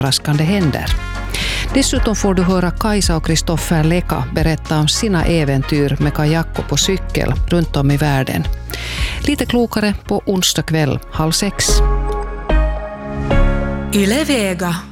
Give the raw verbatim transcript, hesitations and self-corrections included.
överraskande händer. Dessutom får du höra Kajsa och Kristoffer Leka berätta om sina äventyr med kajak och på cykel runt om i världen. Lite klokare på onsdag kväll halv sex. Yle Vega.